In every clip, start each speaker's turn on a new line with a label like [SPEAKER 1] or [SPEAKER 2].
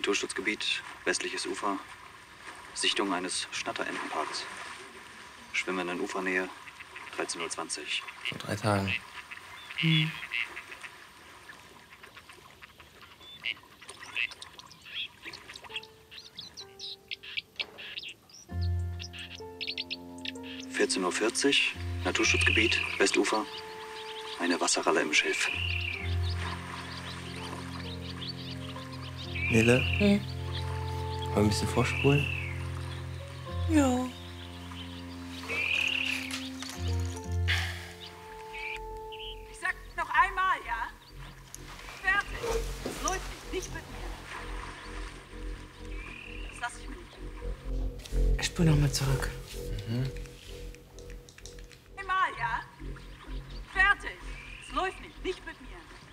[SPEAKER 1] Naturschutzgebiet, westliches Ufer, Sichtung eines Schnatterentenparks. Schwimmen in Ufernähe, 13:20 Uhr.
[SPEAKER 2] Vor 3 Tagen.
[SPEAKER 3] Hm.
[SPEAKER 1] (14:40 Uhr), Naturschutzgebiet, Westufer, eine Wasserralle im Schilf.
[SPEAKER 2] Nele? Wollen wir ein bisschen vorspulen?
[SPEAKER 3] Ja.
[SPEAKER 4] Ich sag noch einmal, ja? Fertig. Das läuft nicht mit mir. Das lass ich mir nicht.
[SPEAKER 3] Ich spule noch mal zurück.
[SPEAKER 4] Einmal, ja? Fertig. Das läuft nicht mit mir.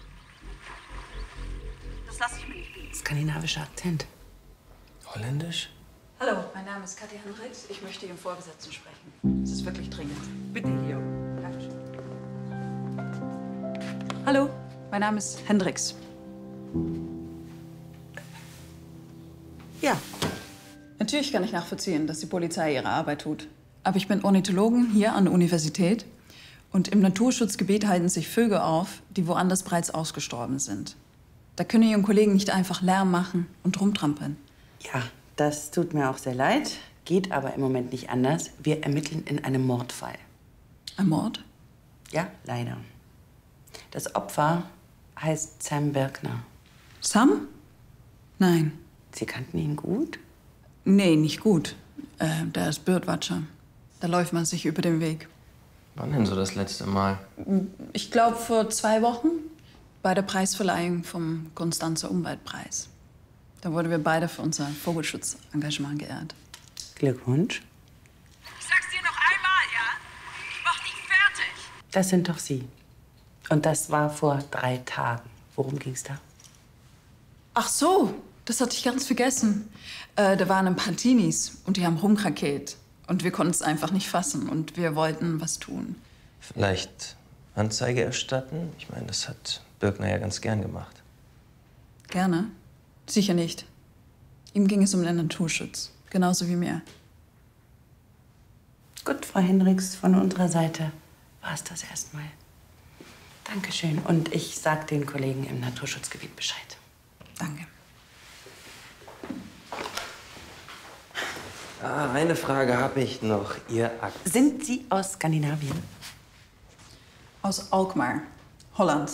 [SPEAKER 4] Das lass ich mir nicht bieten.
[SPEAKER 3] Skandinavischer Akzent.
[SPEAKER 2] Holländisch?
[SPEAKER 5] Hallo, mein Name ist Katja Hendricks. Ich möchte Ihren Vorgesetzten sprechen. Es ist wirklich dringend. Bitte hier. Dankeschön. Hallo, mein Name ist Hendricks.
[SPEAKER 3] Ja.
[SPEAKER 5] Natürlich kann ich nachvollziehen, dass die Polizei ihre Arbeit tut. Aber ich bin Ornithologin hier an der Universität. Und im Naturschutzgebiet halten sich Vögel auf, die woanders bereits ausgestorben sind. Da können Ihren Kollegen nicht einfach Lärm machen und rumtrampeln.
[SPEAKER 3] Ja, das tut mir auch sehr leid. Geht aber im Moment nicht anders. Wir ermitteln in einem Mordfall.
[SPEAKER 5] Ein Mord?
[SPEAKER 3] Ja, leider. Das Opfer heißt Sam Birkner.
[SPEAKER 5] Sam? Nein.
[SPEAKER 3] Sie kannten ihn gut?
[SPEAKER 5] Nee, nicht gut. Der ist Birdwatcher. Da läuft man sich über den Weg.
[SPEAKER 2] Wann denn so das letzte Mal?
[SPEAKER 5] Ich glaube, vor 2 Wochen bei der Preisverleihung vom Konstanzer Umweltpreis. Da wurden wir beide für unser Vogelschutzengagement geehrt.
[SPEAKER 3] Glückwunsch.
[SPEAKER 4] Ich sag's dir noch einmal, ja? Ich mach dich fertig.
[SPEAKER 3] Das sind doch Sie. Und das war vor 3 Tagen. Worum ging's da?
[SPEAKER 5] Ach so, das hatte ich ganz vergessen. Da waren ein paar Teenies und die haben rumkrakelt. Und wir konnten es einfach nicht fassen und wir wollten was tun.
[SPEAKER 2] Vielleicht Anzeige erstatten? Ich meine, das hat Birkner ja ganz gern gemacht.
[SPEAKER 5] Gerne? Sicher nicht. Ihm ging es um den Naturschutz, genauso wie mir.
[SPEAKER 3] Gut, Frau Hendricks, von unserer Seite war es das erstmal. Dankeschön. Und ich sag den Kollegen im Naturschutzgebiet Bescheid.
[SPEAKER 5] Danke.
[SPEAKER 2] Ah, eine Frage habe ich noch. Ihr Akt.
[SPEAKER 3] Sind Sie aus Skandinavien?
[SPEAKER 5] Aus Alkmaar, Holland.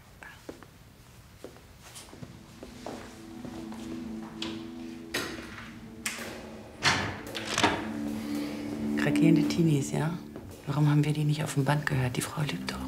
[SPEAKER 3] Krakehende Teenies, ja? Warum haben wir die nicht auf dem Band gehört? Die Frau lügt doch.